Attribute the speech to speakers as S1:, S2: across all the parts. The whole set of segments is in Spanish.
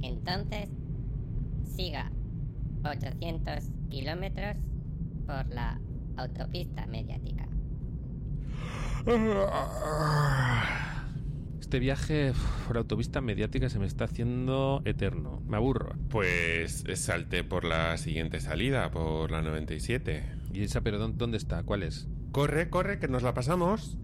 S1: Entonces, siga 800 kilómetros por la autopista mediática.
S2: Este viaje por autopista mediática se me está haciendo eterno. Me aburro.
S3: Pues salte por la siguiente salida, por la 97.
S2: ¿Y esa pero dónde está? ¿Cuál es?
S3: Corre, que nos la pasamos.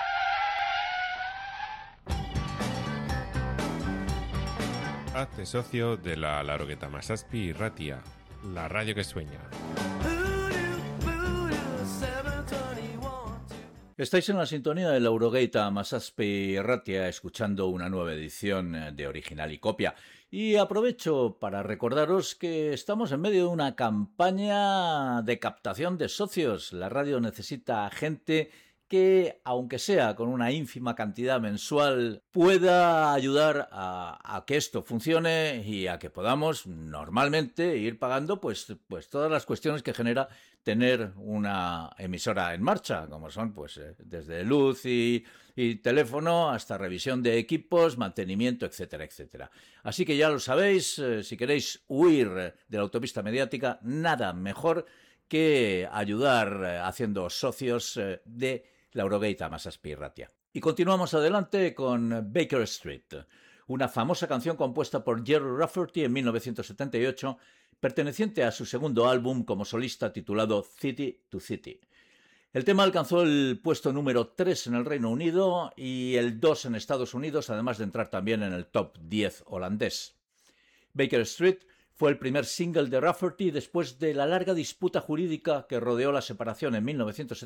S3: Hazte socio de la Laurogueta Masaspi y Ratia, la radio que sueña.
S4: Estáis en la sintonía de Laurogueta Masaspi Ratia, escuchando una nueva edición de Original y Copia. Y aprovecho para recordaros que estamos en medio de una campaña de captación de socios. La radio necesita gente que, aunque sea con una ínfima cantidad mensual, pueda ayudar a que esto funcione y a que podamos normalmente ir pagando pues todas las cuestiones que genera tener una emisora en marcha, como son desde luz y teléfono hasta revisión de equipos, mantenimiento, etcétera, etcétera. Así que ya lo sabéis, si queréis huir de la autopista mediática, nada mejor que ayudar haciendo socios de Laurogueta Masaspi Ratia. Y continuamos adelante con Baker Street, una famosa canción compuesta por Gerry Rafferty en 1978, perteneciente a su segundo álbum como solista titulado City to City. El tema alcanzó el puesto número 3 en el Reino Unido y el 2 en Estados Unidos, además de entrar también en el top 10 holandés. Baker Street fue el primer single de Rafferty después de la larga disputa jurídica que rodeó la separación en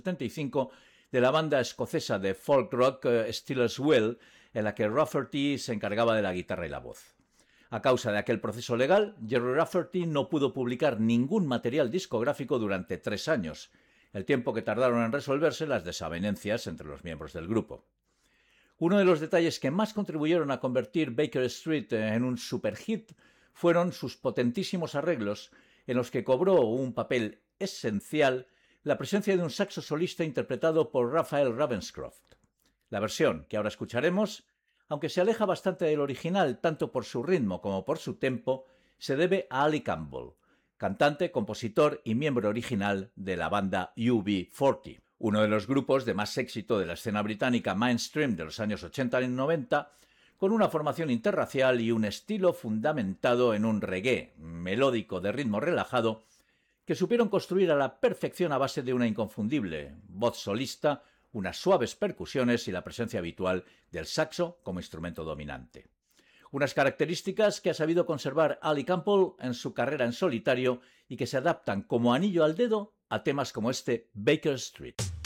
S4: 1975 de la banda escocesa de folk rock Steelers Will, en la que Rafferty se encargaba de la guitarra y la voz. A causa de aquel proceso legal, Gerry Rafferty no pudo publicar ningún material discográfico durante 3 años, el tiempo que tardaron en resolverse las desavenencias entre los miembros del grupo. Uno de los detalles que más contribuyeron a convertir Baker Street en un superhit fueron sus potentísimos arreglos, en los que cobró un papel esencial la presencia de un saxo solista interpretado por Raphael Ravenscroft. La versión que ahora escucharemos, aunque se aleja bastante del original tanto por su ritmo como por su tempo, se debe a Ali Campbell, cantante, compositor y miembro original de la banda UB40, uno de los grupos de más éxito de la escena británica mainstream de los años 80 y 90, con una formación interracial y un estilo fundamentado en un reggae melódico de ritmo relajado que supieron construir a la perfección a base de una inconfundible voz solista, unas suaves percusiones y la presencia habitual del saxo como instrumento dominante. Unas características que ha sabido conservar Ali Campbell en su carrera en solitario y que se adaptan como anillo al dedo a temas como este Baker Street.